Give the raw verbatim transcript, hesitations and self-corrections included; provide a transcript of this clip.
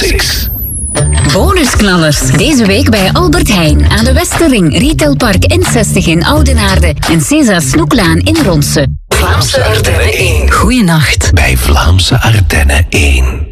Classics. Bonusknallers. Deze week bij Albert Heijn aan de Westerring, Retailpark N zestig in Oudenaarde en César Snoeklaan in Ronse. Vlaamse Ardennen één. Goeienacht. Bij Vlaamse Ardennen één.